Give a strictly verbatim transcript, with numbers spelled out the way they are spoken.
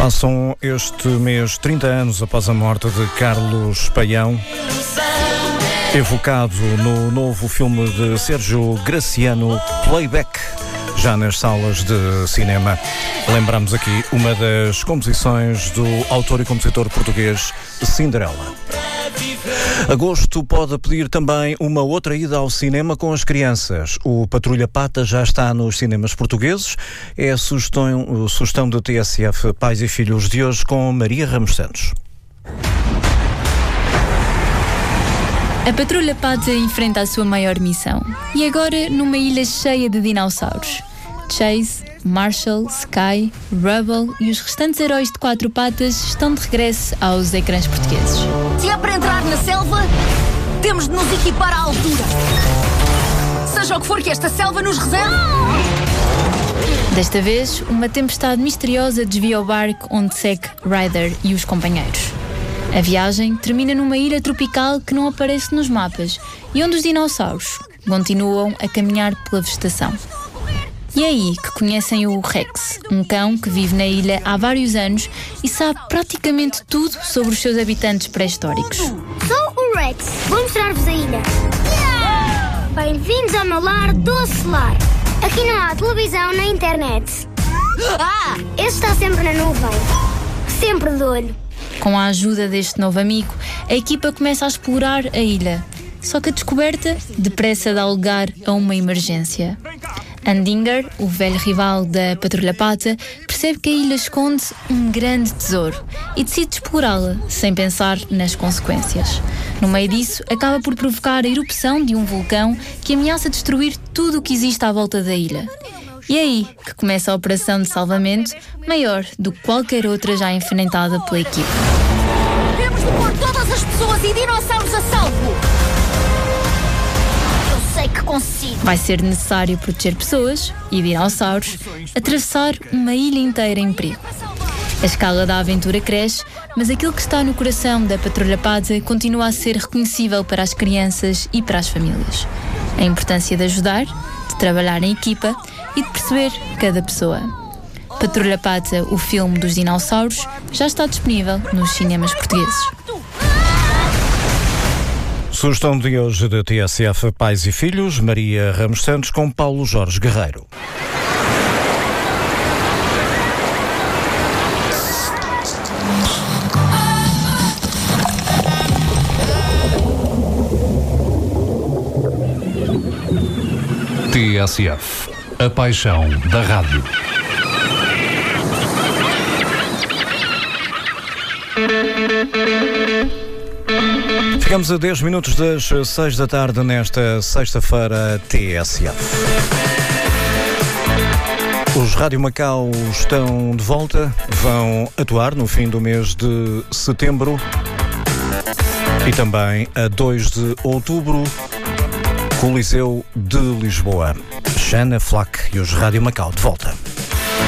Passam este mês trinta anos após a morte de Carlos Paião, evocado no novo filme de Sérgio Graciano, Playback, já nas salas de cinema. Lembramos aqui uma das composições do autor e compositor português Cinderela. Agosto pode pedir também uma outra ida ao cinema com as crianças. O Patrulha Pata já está nos cinemas portugueses. É a sugestão, a sugestão do T S F Pais e Filhos de hoje com Maria Ramos Santos. A Patrulha Pata enfrenta a sua maior missão. E agora numa ilha cheia de dinossauros. Chase, Marshall, Sky, Rubble e os restantes heróis de quatro patas estão de regresso aos ecrãs portugueses. Se é para entrar na selva, temos de nos equipar à altura. Seja o que for que esta selva nos reserve. Desta vez, uma tempestade misteriosa desvia o barco onde segue Ryder e os companheiros. A viagem termina numa ilha tropical que não aparece nos mapas e onde os dinossauros continuam a caminhar pela vegetação. E é aí que conhecem o Rex, um cão que vive na ilha há vários anos e sabe praticamente tudo sobre os seus habitantes pré-históricos. Sou o Rex, vou mostrar-vos a ilha. Yeah! Bem-vindos ao meu lar doce lar. Aqui não há televisão nem internet. Ah! Esse está sempre na nuvem, sempre de olho. Com a ajuda deste novo amigo, a equipa começa a explorar a ilha. Só que a descoberta depressa dá lugar a uma emergência. Andinger, o velho rival da Patrulha Pata, percebe que a ilha esconde um grande tesouro e decide explorá-la, sem pensar nas consequências. No meio disso, acaba por provocar a erupção de um vulcão que ameaça destruir tudo o que existe à volta da ilha. E é aí que começa a operação de salvamento, maior do que qualquer outra já enfrentada pela equipe. Temos de pôr todas as pessoas e dinossauros a salvo! Sei que consigo. Vai ser necessário proteger pessoas e dinossauros, atravessar uma ilha inteira em perigo. A escala da aventura cresce, mas aquilo que está no coração da Patrulha Pata continua a ser reconhecível para as crianças e para as famílias. A importância de ajudar, de trabalhar em equipa e de perceber cada pessoa. Patrulha Pata, o filme dos dinossauros, já está disponível nos cinemas portugueses. Sugestão de hoje da T S F Pais e Filhos, Maria Ramos Santos com Paulo Jorge Guerreiro. T S F, a paixão da rádio. Ficamos a dez minutos das seis da tarde nesta sexta-feira T S F. Os Rádio Macau estão de volta, vão atuar no fim do mês de setembro e também a dois de outubro, Coliseu de Lisboa. Xana Flack e os Rádio Macau de volta.